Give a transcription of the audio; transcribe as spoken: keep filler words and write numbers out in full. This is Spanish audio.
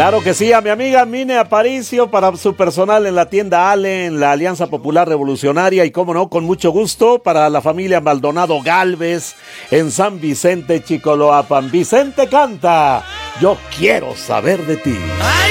Claro que sí, a mi amiga Mine Aparicio para su personal en la tienda Ale, en la Alianza Popular Revolucionaria, y cómo no, con mucho gusto para la familia Maldonado Galvez en San Vicente, Chicoloapan. Vicente canta, yo quiero saber de ti. Ay,